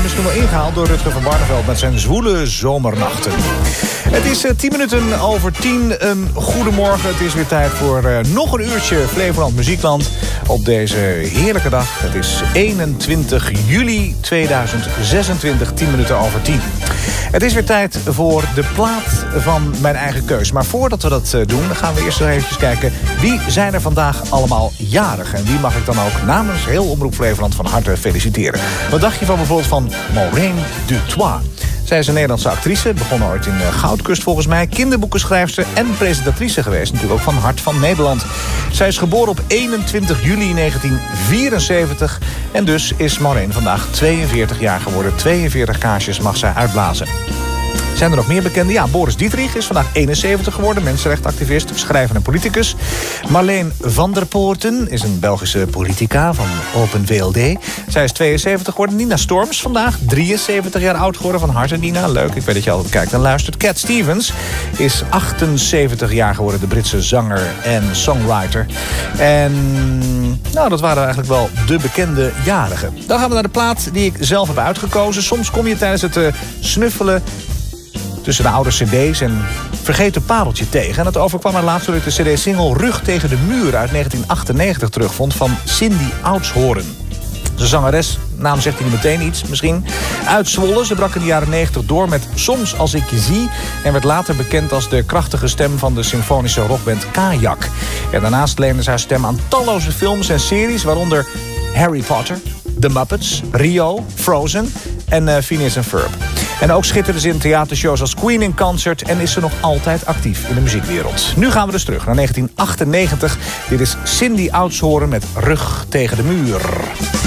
misschien wel ingehaald door Rutger van Barneveld met zijn zwoele zomernachten. Het is 10 minuten over 10. Een goedemorgen. Het is weer tijd voor nog een uurtje Flevoland Muziekland op deze heerlijke dag. Het is 21 juli 2026, 10 minuten over 10. Het is weer tijd voor de plaat van mijn eigen keus. Maar voordat we dat doen, gaan we eerst nog eventjes kijken... wie zijn er vandaag allemaal jarig? En wie mag ik dan ook namens heel Omroep Flevoland van harte feliciteren? Wat dacht je van bijvoorbeeld van Maureen Dutoit? Zij is een Nederlandse actrice, begon ooit in Goudkust volgens mij... kinderboekenschrijfster en presentatrice geweest, natuurlijk ook van Hart van Nederland. Zij is geboren op 21 juli 1974... en dus is Maureen vandaag 42 jaar geworden. 42 kaarsjes mag zij uitblazen. Zijn er nog meer bekenden? Ja, Boris Dietrich is vandaag 71 geworden. Mensenrechtenactivist, schrijver en politicus. Marleen van der Poorten is een Belgische politica van Open VLD. Zij is 72 geworden. Nina Storms vandaag 73 jaar oud geworden. Van harte, Nina. Leuk, ik weet dat je altijd kijkt en luistert. Cat Stevens is 78 jaar geworden. De Britse zanger en songwriter. En nou, dat waren eigenlijk wel de bekende jarigen. Dan gaan we naar de plaat die ik zelf heb uitgekozen. Soms kom je tijdens het snuffelen tussen de oude cd's en vergeten pareltje tegen. En dat overkwam er laatst toen ik de cd-single Rug tegen de muur uit 1998 terugvond van Cindy Oudshoorn. De zangeres, naam zegt hij niet meteen iets misschien. Uit Zwolle, ze brak in de jaren 90 door met Soms als ik je zie... en werd later bekend als de krachtige stem van de symfonische rockband Kajak. En daarnaast leende ze haar stem aan talloze films en series... waaronder Harry Potter, The Muppets, Rio, Frozen en Phineas and Ferb. En ook schitterde ze in theatershows als Queen in Concert... en is ze nog altijd actief in de muziekwereld. Nu gaan we dus terug naar 1998. Dit is Cindy Oudshoorn met Rug tegen de muur.